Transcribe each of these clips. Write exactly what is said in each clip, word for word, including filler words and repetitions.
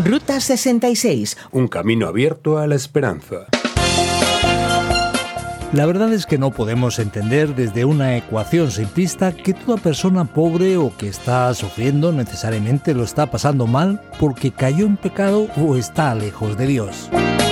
Ruta sesenta y seis. Un camino abierto a la esperanza. La verdad es que no podemos entender desde una ecuación simplista que toda persona pobre o que está sufriendo necesariamente lo está pasando mal porque cayó en pecado o está lejos de Dios.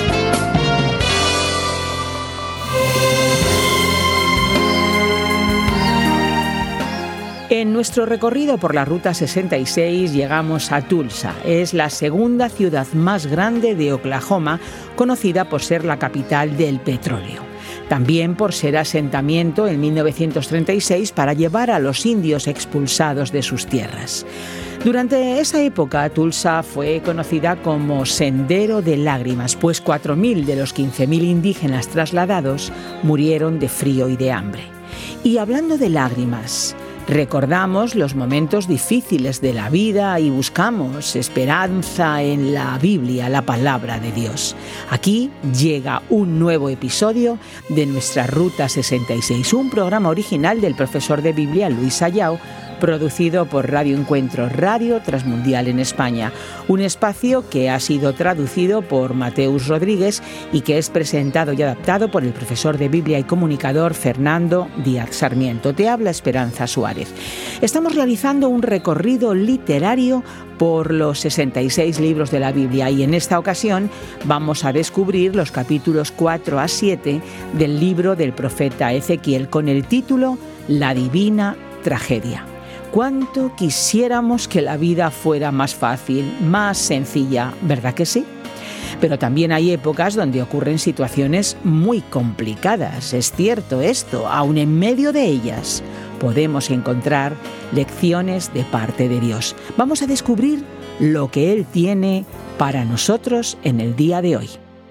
En nuestro recorrido por la Ruta sesenta y seis llegamos a Tulsa. Es la segunda ciudad más grande de Oklahoma, conocida por ser la capital del petróleo. También por ser asentamiento en mil novecientos treinta y seis para llevar a los indios expulsados de sus tierras. Durante esa época, Tulsa fue conocida como Sendero de Lágrimas, pues cuatro mil de los quince mil indígenas trasladados murieron de frío y de hambre. Y hablando de lágrimas, recordamos los momentos difíciles de la vida y buscamos esperanza en la Biblia, la palabra de Dios. Aquí llega un nuevo episodio de nuestra Ruta sesenta y seis, un programa original del profesor de Biblia Luis Ayao, producido por Radio Encuentro, Radio Transmundial en España. Un espacio que ha sido traducido por Mateus Rodríguez y que es presentado y adaptado por el profesor de Biblia y comunicador Fernando Díaz Sarmiento. Te habla Esperanza Suárez. Estamos realizando un recorrido literario por los sesenta y seis libros de la Biblia y en esta ocasión vamos a descubrir los capítulos cuatro a siete del libro del profeta Ezequiel con el título La Divina Tragedia. ¿Cuánto quisiéramos que la vida fuera más fácil, más sencilla, verdad que sí? Pero también hay épocas donde ocurren situaciones muy complicadas, es cierto esto, aun en medio de ellas podemos encontrar lecciones de parte de Dios. Vamos a descubrir lo que Él tiene para nosotros en el día de hoy.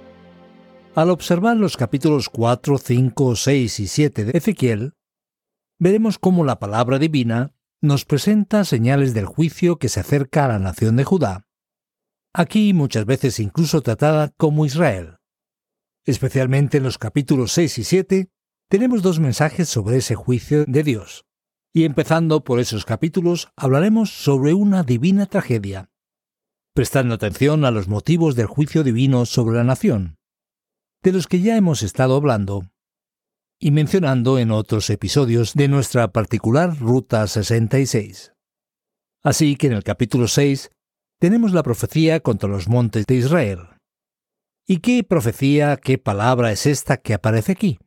Al observar los capítulos cuatro, cinco, seis y siete de Ezequiel, veremos cómo la palabra divina nos presenta señales del juicio que se acerca a la nación de Judá, aquí muchas veces incluso tratada como Israel. Especialmente en los capítulos seis y siete, tenemos dos mensajes sobre ese juicio de Dios. Y empezando por esos capítulos, hablaremos sobre una divina tragedia, prestando atención a los motivos del juicio divino sobre la nación, de los que ya hemos estado hablando y mencionando en otros episodios de nuestra particular Ruta sesenta y seis. Así que en el capítulo seis tenemos la profecía contra los montes de Israel. ¿Y qué profecía, qué palabra es esta que aparece aquí?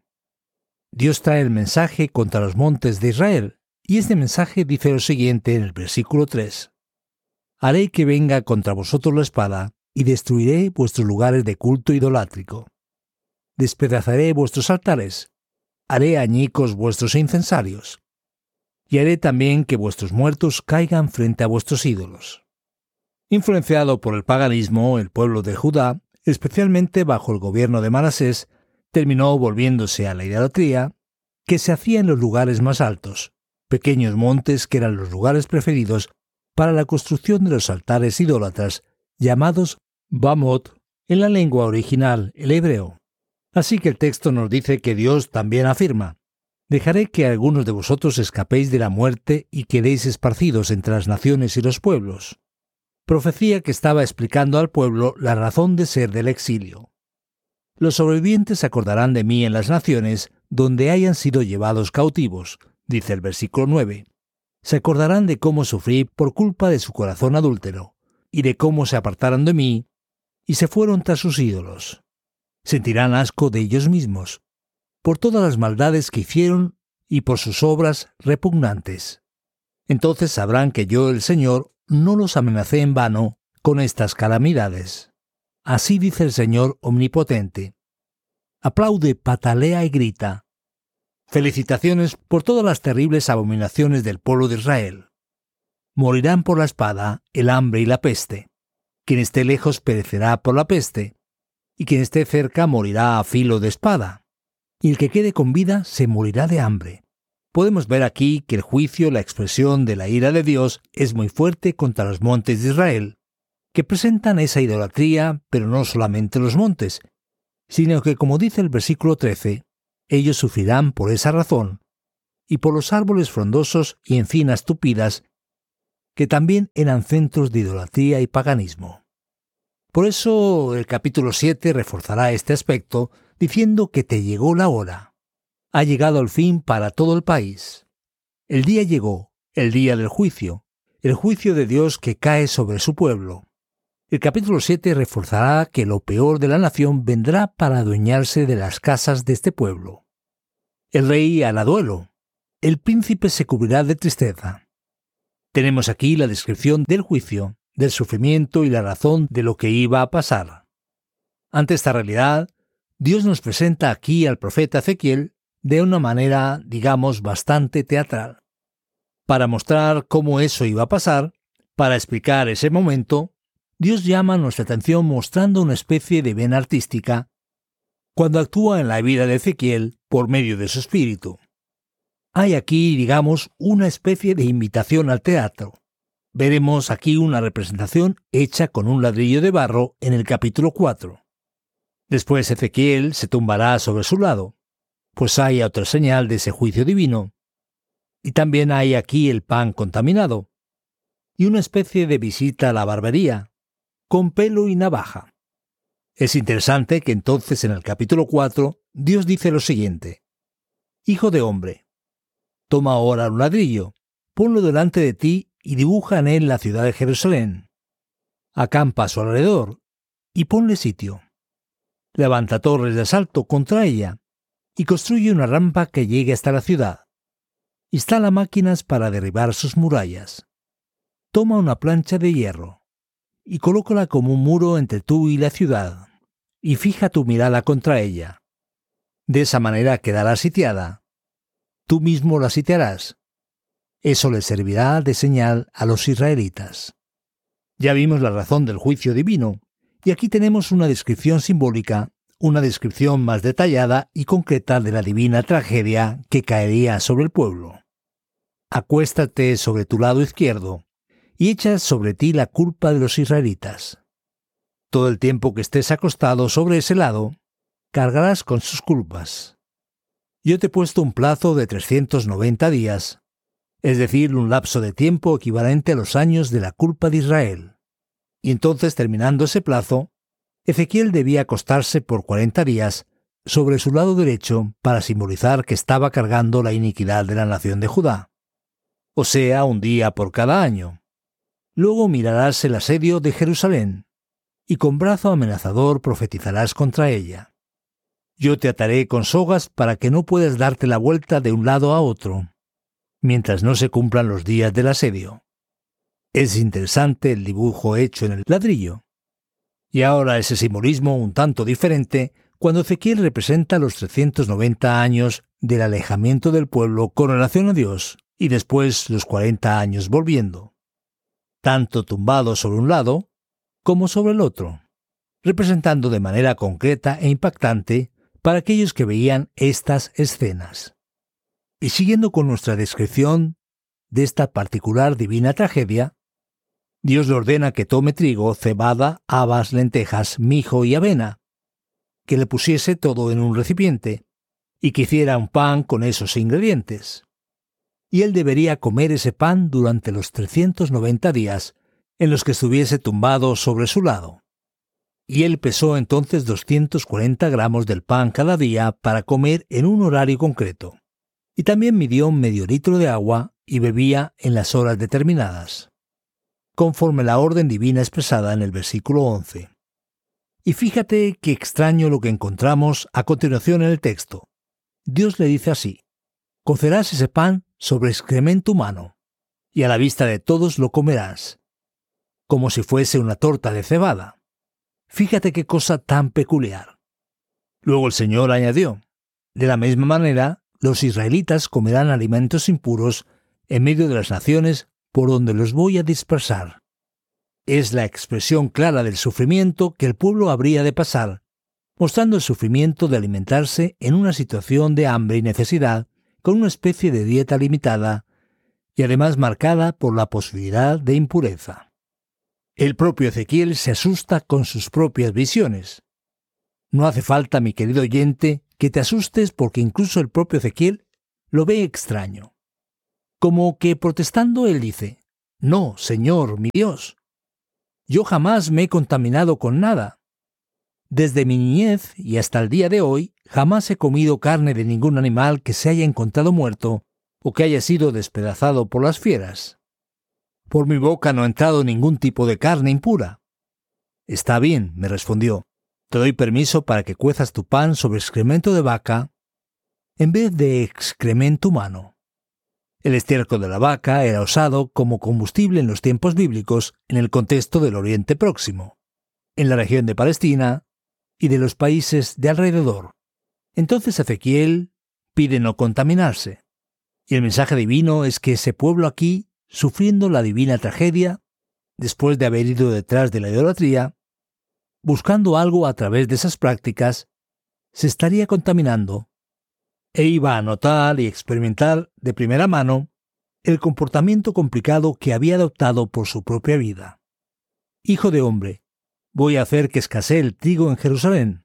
Dios trae el mensaje contra los montes de Israel, y este mensaje dice lo siguiente en el versículo tres. Haré que venga contra vosotros la espada, y destruiré vuestros lugares de culto idolátrico. Despedazaré vuestros altares, haré añicos vuestros incensarios, y haré también que vuestros muertos caigan frente a vuestros ídolos. Influenciado por el paganismo, el pueblo de Judá, especialmente bajo el gobierno de Manasés, terminó volviéndose a la idolatría que se hacía en los lugares más altos, pequeños montes que eran los lugares preferidos para la construcción de los altares idólatras, llamados Bamot en la lengua original, el hebreo. Así que el texto nos dice que Dios también afirma: dejaré que algunos de vosotros escapéis de la muerte y quedéis esparcidos entre las naciones y los pueblos. Profecía que estaba explicando al pueblo la razón de ser del exilio. Los sobrevivientes se acordarán de mí en las naciones donde hayan sido llevados cautivos, dice el versículo nueve. Se acordarán de cómo sufrí por culpa de su corazón adúltero, y de cómo se apartaron de mí y se fueron tras sus ídolos. Sentirán asco de ellos mismos, por todas las maldades que hicieron y por sus obras repugnantes. Entonces sabrán que yo, el Señor, no los amenacé en vano con estas calamidades. Así dice el Señor Omnipotente. Aplaude, patalea y grita. Felicitaciones por todas las terribles abominaciones del pueblo de Israel. Morirán por la espada, el hambre y la peste. Quien esté lejos perecerá por la peste, y quien esté cerca morirá a filo de espada, y el que quede con vida se morirá de hambre. Podemos ver aquí que el juicio, la expresión de la ira de Dios, es muy fuerte contra los montes de Israel, que presentan esa idolatría, pero no solamente los montes, sino que, como dice el versículo trece, ellos sufrirán por esa razón, y por los árboles frondosos y encinas tupidas, que también eran centros de idolatría y paganismo. Por eso el capítulo siete reforzará este aspecto diciendo que te llegó la hora. Ha llegado el fin para todo el país. El día llegó, el día del juicio, el juicio de Dios que cae sobre su pueblo. El capítulo siete reforzará que lo peor de la nación vendrá para adueñarse de las casas de este pueblo. El rey hará duelo. El príncipe se cubrirá de tristeza. Tenemos aquí la descripción del juicio, del sufrimiento y la razón de lo que iba a pasar. Ante esta realidad, Dios nos presenta aquí al profeta Ezequiel de una manera, digamos, bastante teatral. Para mostrar cómo eso iba a pasar, para explicar ese momento, Dios llama nuestra atención mostrando una especie de vena artística cuando actúa en la vida de Ezequiel por medio de su espíritu. Hay aquí, digamos, una especie de invitación al teatro. Veremos aquí una representación hecha con un ladrillo de barro en el capítulo cuatro. Después Ezequiel se tumbará sobre su lado, pues hay otra señal de ese juicio divino. Y también hay aquí el pan contaminado, y una especie de visita a la barbería, con pelo y navaja. Es interesante que entonces en el capítulo cuatro Dios dice lo siguiente: Hijo de hombre, toma ahora un ladrillo, ponlo delante de ti y dibuja en él la ciudad de Jerusalén. Acampa a su alrededor y ponle sitio. Levanta torres de asalto contra ella y construye una rampa que llegue hasta la ciudad. Instala máquinas para derribar sus murallas. Toma una plancha de hierro y colócala como un muro entre tú y la ciudad, y fija tu mirada contra ella. De esa manera quedará sitiada. Tú mismo la sitiarás. Eso les servirá de señal a los israelitas. Ya vimos la razón del juicio divino, y aquí tenemos una descripción simbólica, una descripción más detallada y concreta de la divina tragedia que caería sobre el pueblo. Acuéstate sobre tu lado izquierdo y echa sobre ti la culpa de los israelitas. Todo el tiempo que estés acostado sobre ese lado, cargarás con sus culpas. Yo te he puesto un plazo de trescientos noventa días, es decir, un lapso de tiempo equivalente a los años de la culpa de Israel. Y entonces, terminando ese plazo, Ezequiel debía acostarse por cuarenta días sobre su lado derecho para simbolizar que estaba cargando la iniquidad de la nación de Judá. O sea, un día por cada año. Luego mirarás el asedio de Jerusalén, y con brazo amenazador profetizarás contra ella. Yo te ataré con sogas para que no puedas darte la vuelta de un lado a otro, mientras no se cumplan los días del asedio. Es interesante el dibujo hecho en el ladrillo. Y ahora ese simbolismo un tanto diferente cuando Ezequiel representa los trescientos noventa años del alejamiento del pueblo con relación a Dios y después los cuarenta años volviendo, tanto tumbado sobre un lado como sobre el otro, representando de manera concreta e impactante para aquellos que veían estas escenas. Y siguiendo con nuestra descripción de esta particular divina tragedia, Dios le ordena que tome trigo, cebada, habas, lentejas, mijo y avena, que le pusiese todo en un recipiente y que hiciera un pan con esos ingredientes. Y él debería comer ese pan durante los trescientos noventa días en los que estuviese tumbado sobre su lado. Y él pesó entonces doscientos cuarenta gramos del pan cada día para comer en un horario concreto. Y también midió medio litro de agua y bebía en las horas determinadas, conforme la orden divina expresada en el versículo once. Y fíjate qué extraño lo que encontramos a continuación en el texto. Dios le dice así: cocerás ese pan sobre excremento humano, y a la vista de todos lo comerás, como si fuese una torta de cebada. Fíjate qué cosa tan peculiar. Luego el Señor añadió: de la misma manera, los israelitas comerán alimentos impuros en medio de las naciones por donde los voy a dispersar. Es la expresión clara del sufrimiento que el pueblo habría de pasar, mostrando el sufrimiento de alimentarse en una situación de hambre y necesidad, con una especie de dieta limitada, y además marcada por la posibilidad de impureza. El propio Ezequiel se asusta con sus propias visiones. No hace falta, mi querido oyente, que te asustes porque incluso el propio Ezequiel lo ve extraño. Como que protestando él dice: «No, Señor, mi Dios, Yo jamás me he contaminado con nada. Desde mi niñez y hasta el día de hoy, jamás he comido carne de ningún animal que se haya encontrado muerto o que haya sido despedazado por las fieras. Por mi boca no ha entrado ningún tipo de carne impura. Está bien, me respondió. Te doy permiso para que cuezas tu pan sobre excremento de vaca en vez de excremento humano. El estiércol de la vaca era usado como combustible en los tiempos bíblicos en el contexto del Oriente Próximo, en la región de Palestina y de los países de alrededor. Entonces Ezequiel pide no contaminarse. Y el mensaje divino es que ese pueblo aquí, sufriendo la divina tragedia, después de haber ido detrás de la idolatría, buscando algo a través de esas prácticas, se estaría contaminando e iba a notar y experimentar de primera mano el comportamiento complicado que había adoptado por su propia vida. Hijo de hombre, voy a hacer que escasee el trigo en Jerusalén.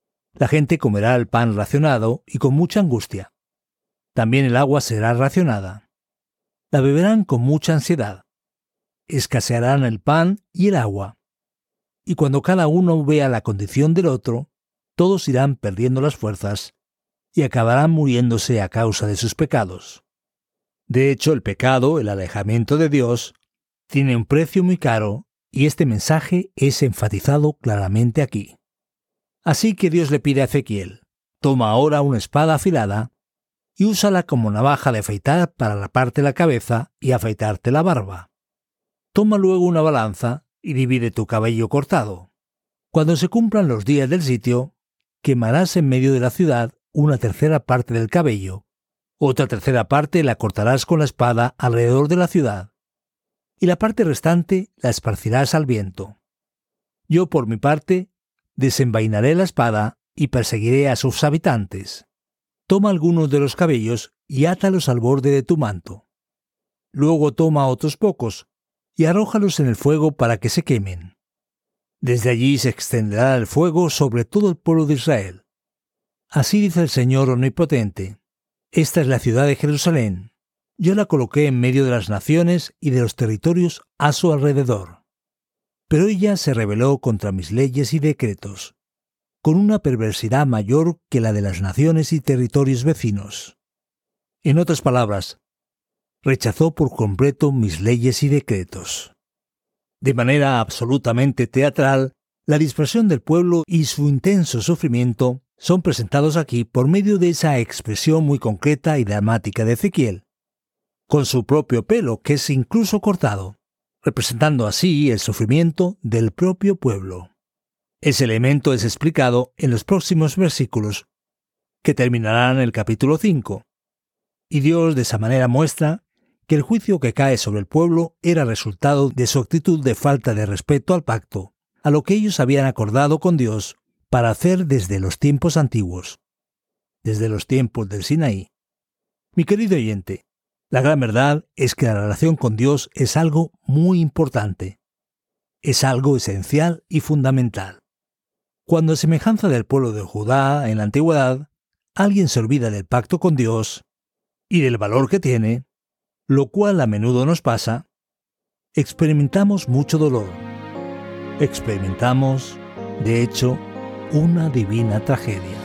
La gente comerá el pan racionado y con mucha angustia. También el agua será racionada. La beberán con mucha ansiedad. Escasearán el pan y el agua. Y cuando cada uno vea la condición del otro, todos irán perdiendo las fuerzas y acabarán muriéndose a causa de sus pecados. De hecho, el pecado, el alejamiento de Dios, tiene un precio muy caro y este mensaje es enfatizado claramente aquí. Así que Dios le pide a Ezequiel, toma ahora una espada afilada y úsala como navaja de afeitar para raparte la cabeza y afeitarte la barba. Toma luego una balanza y divide tu cabello cortado. Cuando se cumplan los días del sitio, quemarás en medio de la ciudad una tercera parte del cabello. Otra tercera parte la cortarás con la espada alrededor de la ciudad, y la parte restante la esparcirás al viento. Yo, por mi parte, desenvainaré la espada y perseguiré a sus habitantes. Toma algunos de los cabellos y átalos al borde de tu manto. Luego toma otros pocos y arrójalos en el fuego para que se quemen. Desde allí se extenderá el fuego sobre todo el pueblo de Israel. Así dice el Señor Omnipotente. Esta es la ciudad de Jerusalén. Yo la coloqué en medio de las naciones y de los territorios a su alrededor. Pero ella se rebeló contra mis leyes y decretos, con una perversidad mayor que la de las naciones y territorios vecinos. En otras palabras, rechazó por completo mis leyes y decretos. De manera absolutamente teatral, la dispersión del pueblo y su intenso sufrimiento son presentados aquí por medio de esa expresión muy concreta y dramática de Ezequiel, con su propio pelo, que es incluso cortado, representando así el sufrimiento del propio pueblo. Ese elemento es explicado en los próximos versículos, que terminarán el capítulo cinco, y Dios de esa manera muestra que el juicio que cae sobre el pueblo era resultado de su actitud de falta de respeto al pacto, a lo que ellos habían acordado con Dios para hacer desde los tiempos antiguos, desde los tiempos del Sinaí. Mi querido oyente, la gran verdad es que la relación con Dios es algo muy importante. Es algo esencial y fundamental. Cuando a semejanza del pueblo de Judá en la antigüedad, alguien se olvida del pacto con Dios y del valor que tiene, lo cual a menudo nos pasa, experimentamos mucho dolor. Experimentamos, de hecho, una divina tragedia.